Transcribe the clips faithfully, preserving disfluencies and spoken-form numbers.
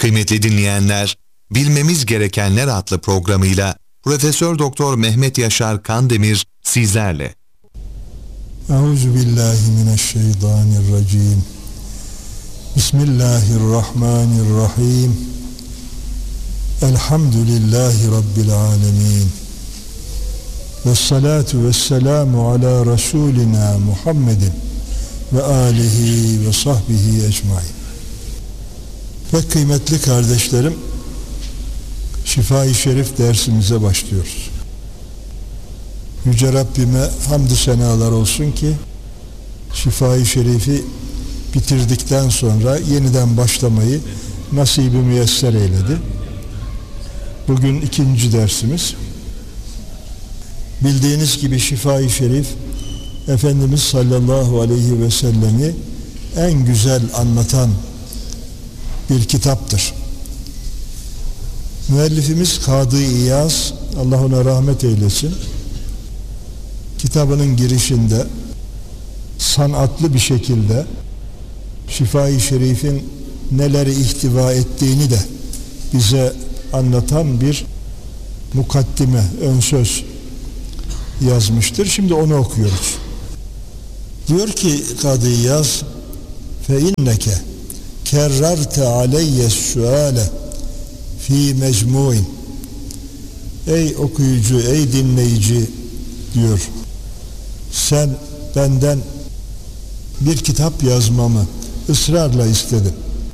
Kıymetli dinleyenler, Bilmemiz Gerekenler adlı programıyla Profesör Doktor Mehmet Yaşar Kandemir sizlerle. Euzubillahimineşşeytanirracim. Bismillahirrahmanirrahim. Elhamdülillahi Rabbil alemin. Vessalatu vesselamu ala Resulina Muhammedin ve alihi ve sahbihi ecmaîn. Ve kıymetli kardeşlerim, Şifa-i Şerif dersimize başlıyoruz. Yüce Rabbime hamdü senalar olsun ki Şifa-i Şerif'i bitirdikten sonra yeniden başlamayı nasip-i müyesser eyledi. Bugün ikinci dersimiz. Bildiğiniz gibi Şifa-i Şerif Efendimiz sallallahu aleyhi ve sellemi en güzel anlatan bir kitaptır. Müellifimiz Kadı İyaz, Allah ona rahmet eylesin, kitabının girişinde sanatlı bir şekilde Şifa-i Şerif'in neleri ihtiva ettiğini de bize anlatan bir mukaddime, ön söz yazmıştır. Şimdi onu okuyoruz. Diyor ki Kadı İyaz, fe inneke kerrarte aleyye suale fi mecmuin. Ey okuyucu, ey dinleyici diyor, sen benden bir kitap yazmamı ısrarla istedin.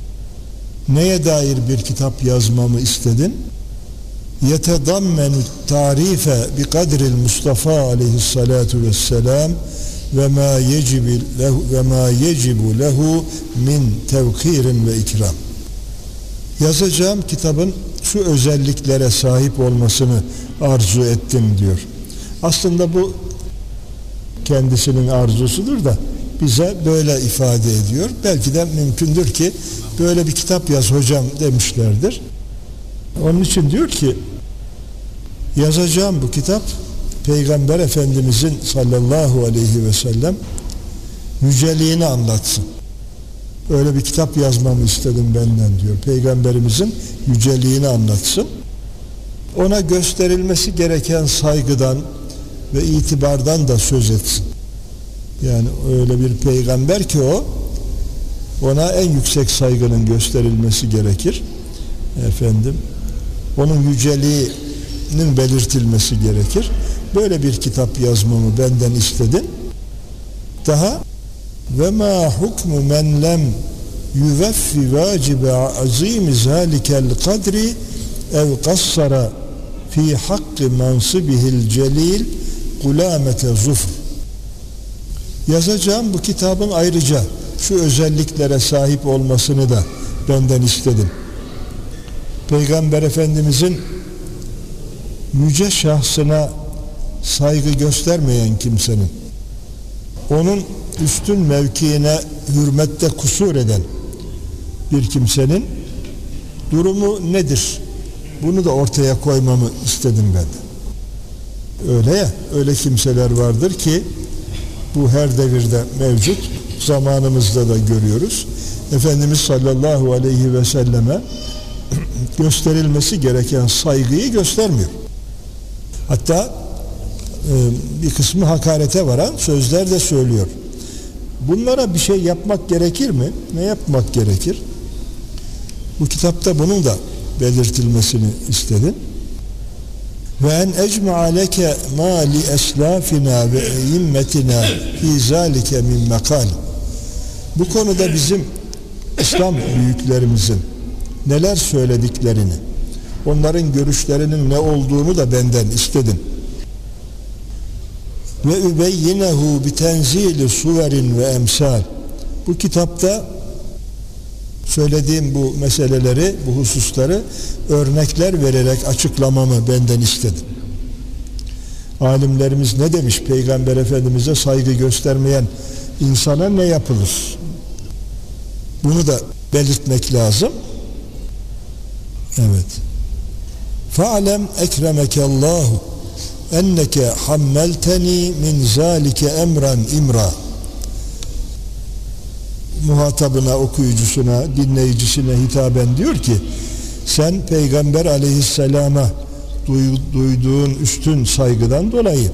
Neye dair bir kitap yazmamı istedin? Yetedammenu tarife bi kadril Mustafa aleyhissalatu vesselam ve ma yecibu lehu ve ma yecibu lehu min tevkirin ve ikram. Yazacağım kitabın şu özelliklere sahip olmasını arzu ettim diyor. Aslında bu kendisinin arzusudur da bize böyle ifade ediyor. Belki de mümkündür ki böyle bir kitap yaz hocam demişlerdir. Onun için diyor ki yazacağım bu kitap Peygamber Efendimizin sallallahu aleyhi ve sellem yüceliğini anlatsın. Öyle bir kitap yazmamı istedim benden diyor. Peygamberimizin yüceliğini anlatsın. Ona gösterilmesi gereken saygıdan ve itibardan da söz etsin. Yani öyle bir peygamber ki o, ona en yüksek saygının gösterilmesi gerekir. Efendim, onun yüceliğinin belirtilmesi gerekir. Böyle bir kitap yazmamı benden istedin. Daha ve ma hukmu men lem yuveffi vacibe azim zalikel kadri ev kassara fi hakkı mansibihil celil gulamete zufr. Yazacağım bu kitabın ayrıca şu özelliklere sahip olmasını da benden istedin. Peygamber Efendimizin yüce şahsına saygı göstermeyen kimsenin, onun üstün mevkiine hürmette kusur eden bir kimsenin durumu nedir? Bunu da ortaya koymamı istedim ben. Öyle ya, öyle kimseler vardır ki bu her devirde mevcut, zamanımızda da görüyoruz. Efendimiz sallallahu aleyhi ve selleme gösterilmesi gereken saygıyı göstermiyor. Hatta e, bir kısmı hakarete varan sözler de söylüyor. Bunlara bir şey yapmak gerekir mi? Ne yapmak gerekir? Bu kitapta bunun da belirtilmesini istedin. Ve en ecma'a leke ma li eslafina ve eimmetina fi zalike min mekal. Bu konuda bizim İslam büyüklerimizin neler söylediklerini, onların görüşlerinin ne olduğunu da benden istedin. Ve übeyyinehu bi tenzili suverin ve emsal. Bu kitapta söylediğim bu meseleleri, bu hususları örnekler vererek açıklamamı benden istedin. Alimlerimiz ne demiş? Peygamber Efendimiz'e saygı göstermeyen insana ne yapılır? Bunu da belirtmek lazım. Evet. Fa'lem ekremekallahu enneke hammelteni min zalike emran imra. muhatabına, okuyucusuna, dinleyicisine hitaben diyor ki, sen Peygamber aleyhisselama duyduğun üstün saygıdan dolayı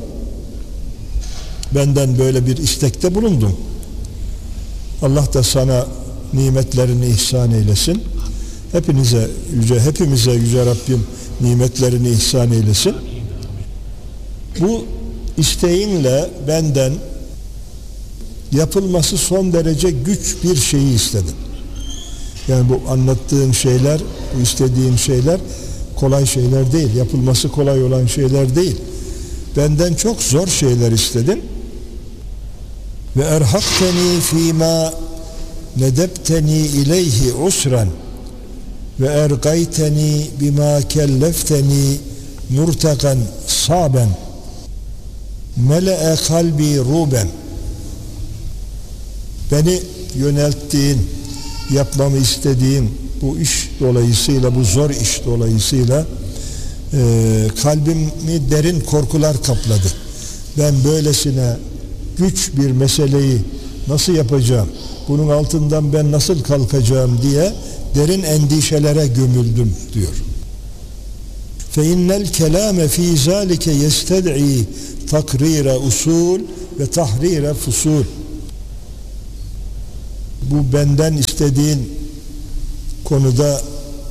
benden böyle bir istekte bulundun. Allah da sana nimetlerini ihsan eylesin. Hepinize yüce, hepimize yüce Rabbim nimetlerini ihsan eylesin. Bu isteğinle benden yapılması son derece güç bir şeyi istedim. Yani bu anlattığın şeyler, bu istediğin şeyler kolay şeyler değil. Yapılması kolay olan şeyler değil. Benden çok zor şeyler istedin. Ve erhakteni fîmâ nedebteni ileyhi usran ve ergayteni bima kellefteni murtakan saben mele'e kalbi ruben. Beni yönelttiğin, yapmamı istediğin bu iş dolayısıyla, bu zor iş dolayısıyla e, kalbimi derin korkular kapladı. Ben böylesine güç bir meseleyi nasıl yapacağım, bunun altından ben nasıl kalkacağım diye derin endişelere gömüldüm diyor. فَاِنَّ الْكَلَامَ ف۪ي ذَٰلِكَ يَسْتَدْعِي تَقْرِيرَ usul ve tahrire fusul. Bu benden istediğin konuda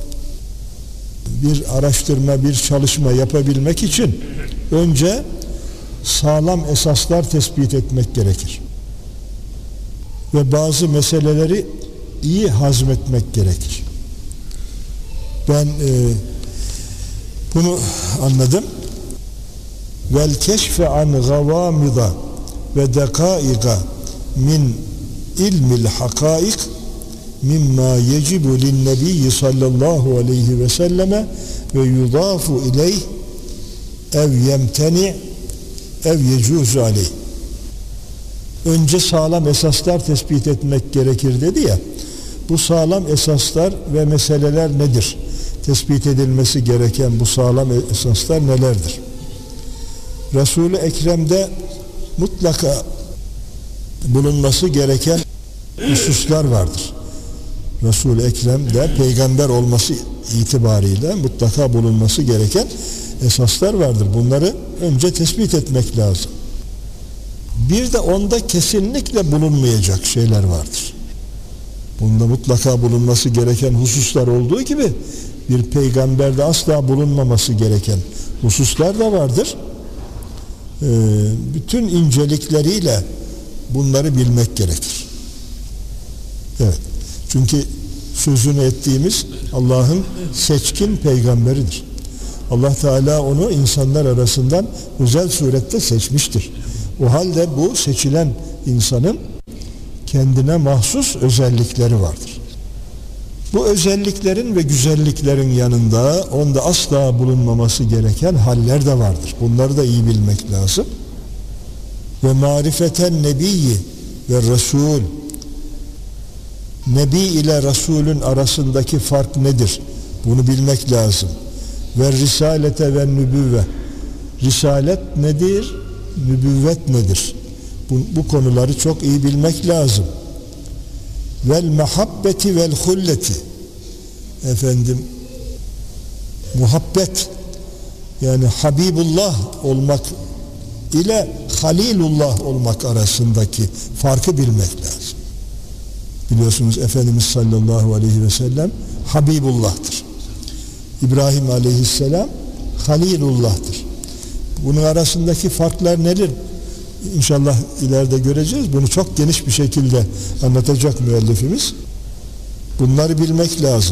bir araştırma, bir çalışma yapabilmek için önce sağlam esaslar tespit etmek gerekir. Ve bazı meseleleri iyi hazmetmek gerekir. Ben e, bunu anladım. Vel keşfe an gavamida ve dekaiga min ilmil hakaik mimma yecibu linnebiyyi sallallahu aleyhi ve selleme ve yudafu ileyh ev yemteni ev yecuzu aleyh. Önce sağlam esaslar tespit etmek gerekir dedi ya. Bu sağlam esaslar ve meseleler nedir? Tespit edilmesi gereken bu sağlam esaslar nelerdir? Resul-i Ekrem'de mutlaka bulunması gereken hususlar vardır. Resul-i Ekrem'de peygamber olması itibariyle mutlaka bulunması gereken esaslar vardır. Bunları önce tespit etmek lazım. Bir de onda kesinlikle bulunmayacak şeyler vardır. Bunda mutlaka bulunması gereken hususlar olduğu gibi bir peygamberde asla bulunmaması gereken hususlar da vardır. Ee, bütün incelikleriyle bunları bilmek gerekir. Evet. Çünkü sözünü ettiğimiz Allah'ın seçkin peygamberidir. Allah Teala onu insanlar arasından özel surette seçmiştir. O halde bu seçilen insanın kendine mahsus özellikleri vardır. Bu özelliklerin ve güzelliklerin yanında onda asla bulunmaması gereken haller de vardır. Bunları da iyi bilmek lazım. Ve marifeten nebiyyi ve resul, Nebi ile Resulün arasındaki fark nedir? Bunu bilmek lazım. Ve risalete ve nübüvve, risalet nedir? Nübüvvet nedir? Bu, bu konuları çok iyi bilmek lazım. Vel mehabbeti vel hulleti, efendim muhabbet, yani Habibullah olmak ile Halilullah olmak arasındaki farkı bilmek lazım. Biliyorsunuz Efendimiz sallallahu aleyhi ve sellem Habibullah'tır. İbrahim aleyhisselam Halilullah'tır. Bunun arasındaki farklar nedir? İnşallah ileride göreceğiz. Bunu çok geniş bir şekilde anlatacak müellifimiz. Bunları bilmek lazım.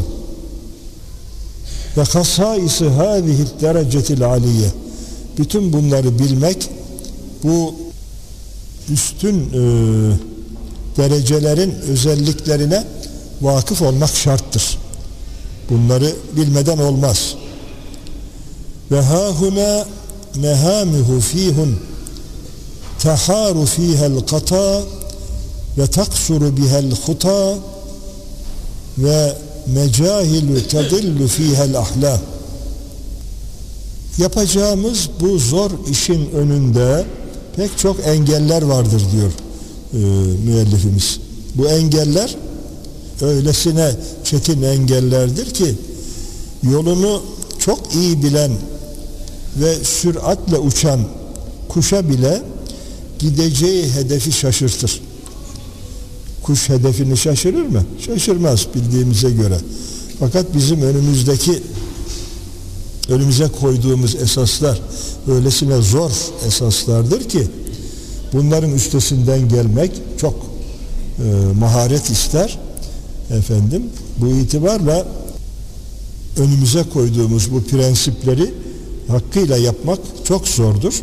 Ve hasâis-i hâzihid derecetil aliyye. Bütün bunları bilmek, bu üstün e, derecelerin özelliklerine vakıf olmak şarttır. Bunları bilmeden olmaz. Ve hâhuna mehâmihu fîhun tehâru fîhel katâ ve taksuru bihel hutâ ve mecâhilü tedillu fîhel ahlâm. Yapacağımız bu zor işin önünde pek çok engeller vardır diyor e, müellifimiz. Bu engeller öylesine çetin engellerdir ki yolunu çok iyi bilen ve süratle uçan kuşa bile gideceği hedefi şaşırtır. Kuş hedefini şaşırır mı? Şaşırmaz bildiğimize göre. Fakat bizim önümüzdeki önümüze koyduğumuz esaslar öylesine zor esaslardır ki bunların üstesinden gelmek çok e, maharet ister. Efendim, bu itibarla önümüze koyduğumuz bu prensipleri hakkıyla yapmak çok zordur.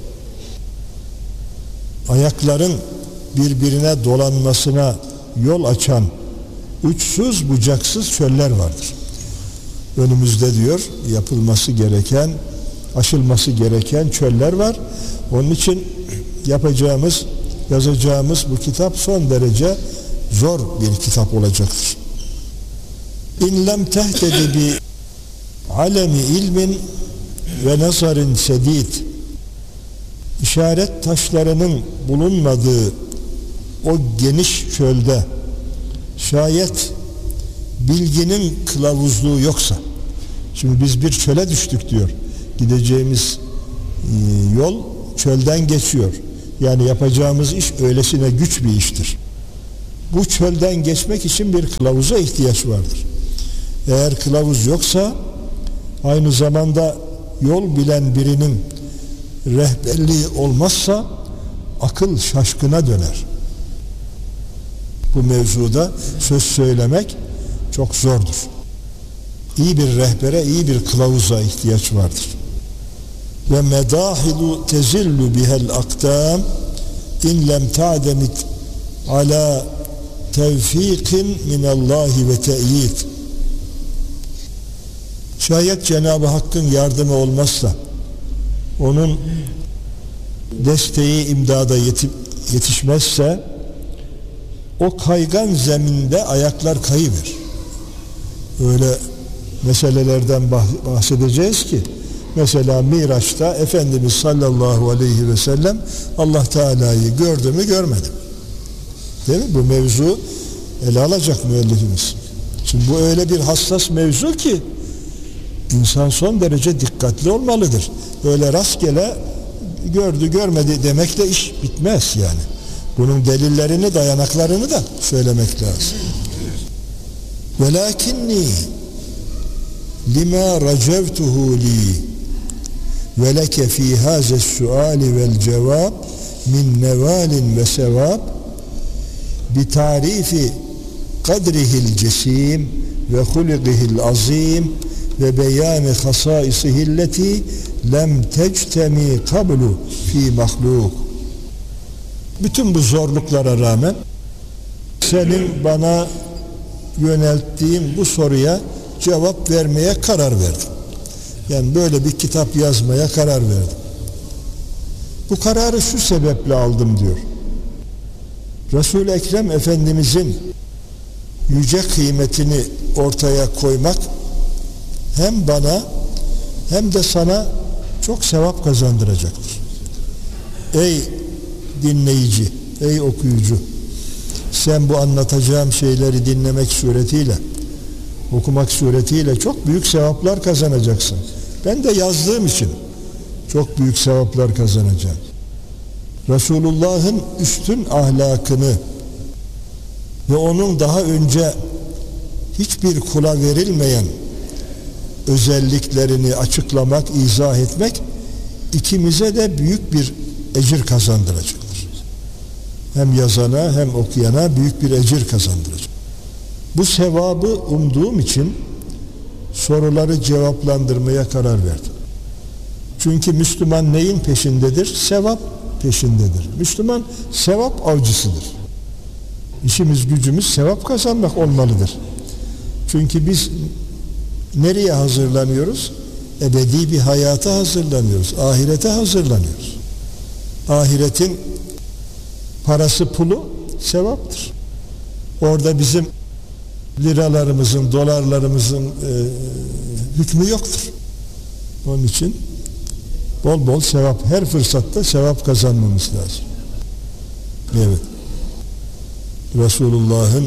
Ayakların birbirine dolanmasına yol açan uçsuz bucaksız çöller vardır. Önümüzde diyor yapılması gereken, aşılması gereken çöller var. Onun için yapacağımız, yazacağımız bu kitap son derece zor bir kitap olacaktır. İn lem tehtedi bi alemi ilmin ve nazarin sedid. İşaret taşlarının bulunmadığı o geniş çölde şayet bilginin kılavuzluğu yoksa, şimdi biz bir çöle düştük diyor. Gideceğimiz e, yol çölden geçiyor. Yani yapacağımız iş öylesine güç bir iştir. Bu çölden geçmek için bir kılavuza ihtiyaç vardır. Eğer kılavuz yoksa, aynı zamanda yol bilen birinin rehberliği olmazsa akıl şaşkına döner. Bu mevzuda söz söylemek çok zordur. İyi bir rehbere, iyi bir kılavuza ihtiyaç vardır. Ve medahilu tezillu bihel akdam in lem ta'demit ala tevfikin minallahi ve te'yid. Şayet Cenab-ı Hakk'ın yardımı olmazsa, onun desteği, imdada yetişmezse, o kaygan zeminde ayaklar kayıverir. Öyle meselelerden bahsedeceğiz ki, mesela Miraç'ta Efendimiz sallallahu aleyhi ve sellem Allah Teala'yı gördü mü görmedi mi? Değil mi? Bu mevzu ele alacak müellifimiz. Şimdi bu öyle bir hassas mevzu ki insan son derece dikkatli olmalıdır. Böyle rastgele gördü görmedi demekle iş bitmez yani. Bunun delillerini, dayanaklarını da söylemek lazım. Velakinni lima racevtuhu li ve leke fi hazes suali vel cevab min nevalin ve sevab bi tarifi kadrihil cesim ve huligihil azim ve beyanı hasaisihilleti lem tectemi kablu fi mahluk. Bütün bu zorluklara rağmen senin bana yönelttiğin bu soruya cevap vermeye karar verdim. Yani böyle bir kitap yazmaya karar verdim. Bu kararı şu sebeple aldım diyor. Resul-i Ekrem Efendimizin yüce kıymetini ortaya koymak hem bana hem de sana çok sevap kazandıracaktır. Ey dinleyici, ey okuyucu, sen bu anlatacağım şeyleri dinlemek suretiyle, okumak suretiyle çok büyük sevaplar kazanacaksın. Ben de yazdığım için çok büyük sevaplar kazanacağım. Resulullah'ın üstün ahlakını ve onun daha önce hiçbir kula verilmeyen özelliklerini açıklamak, izah etmek ikimize de büyük bir ecir kazandıracaktır. Hem yazana hem okuyana büyük bir ecir kazandıracak. Bu sevabı umduğum için soruları cevaplandırmaya karar verdim. Çünkü Müslüman neyin peşindedir? Sevap peşindedir. Müslüman sevap avcısıdır. İşimiz gücümüz sevap kazanmak olmalıdır. Çünkü biz nereye hazırlanıyoruz? Ebedi bir hayata hazırlanıyoruz. Ahirete hazırlanıyoruz. Ahiretin parası pulu sevaptır. Orada bizim liralarımızın, dolarlarımızın e, hükmü yoktur. Onun için bol bol sevap, her fırsatta sevap kazanmamız lazım. Evet. Resulullah'ın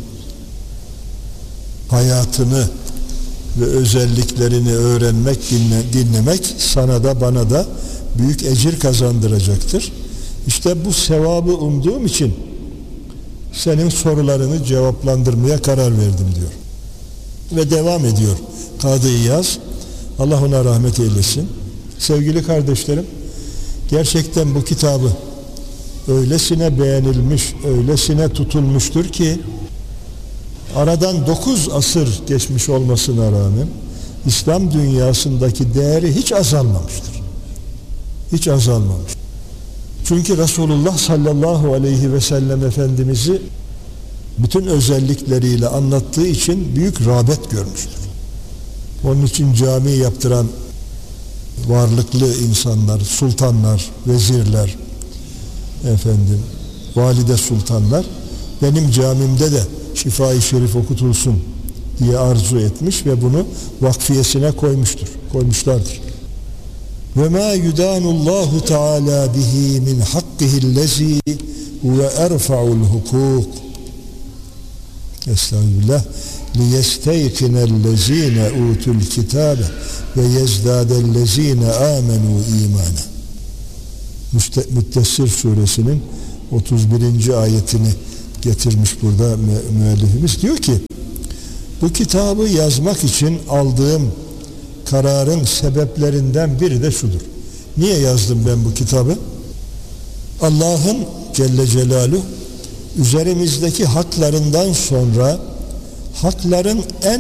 hayatını ve özelliklerini öğrenmek, dinle, dinlemek sana da bana da büyük ecir kazandıracaktır. İşte bu sevabı umduğum için senin sorularını cevaplandırmaya karar verdim diyor. Ve devam ediyor Kadı İyaz. Allah ona rahmet eylesin. Sevgili kardeşlerim, gerçekten bu kitabı öylesine beğenilmiş, öylesine tutulmuştur ki aradan dokuz asır geçmiş olmasına rağmen İslam dünyasındaki değeri hiç azalmamıştır. Hiç azalmamış. Çünkü Resulullah sallallahu aleyhi ve sellem Efendimiz'i bütün özellikleriyle anlattığı için büyük rağbet görmüştür. Onun için cami yaptıran varlıklı insanlar, sultanlar, vezirler, efendim, valide sultanlar benim camimde de Şifa-i Şerif okutulsun diye arzu etmiş ve bunu vakfiyesine koymuştur, koymuşlardır. Ve ma yudanullahu Teala bihi min hakkihillezî ve erfa'ul hukuk. Estağfirullah. liyesteykinellezîne utul kitâbe ve yezdâdellezîne âmenû îmâna. Müddessir suresinin otuz birinci ayetini getirmiş burada müellifimiz. Diyor ki bu kitabı yazmak için aldığım kararın sebeplerinden biri de şudur. Niye yazdım ben bu kitabı? Allah'ın Celle Celaluhu üzerimizdeki haklarından sonra hakların en